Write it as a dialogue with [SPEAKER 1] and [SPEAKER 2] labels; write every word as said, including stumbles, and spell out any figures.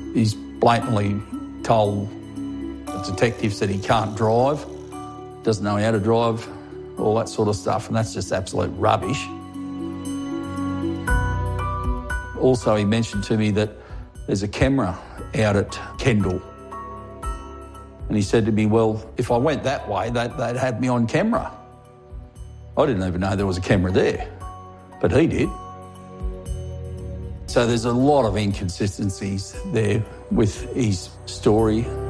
[SPEAKER 1] He's blatantly told the detectives that he can't drive, doesn't know how to drive, all that sort of stuff, and that's just absolute rubbish. Also, he mentioned to me that there's a camera out at Kendall. And he said to me, well, if I went that way, they'd, they'd have me on camera. I didn't even know there was a camera there, but he did. So there's a lot of inconsistencies there with his story.